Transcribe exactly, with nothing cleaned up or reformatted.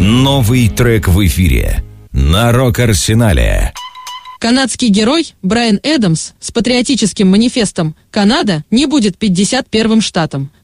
Новый трек в эфире на Рок-Арсенале. Канадский герой Брайан Эдамс с патриотическим манифестом «Канада не будет пятьдесят первым штатом».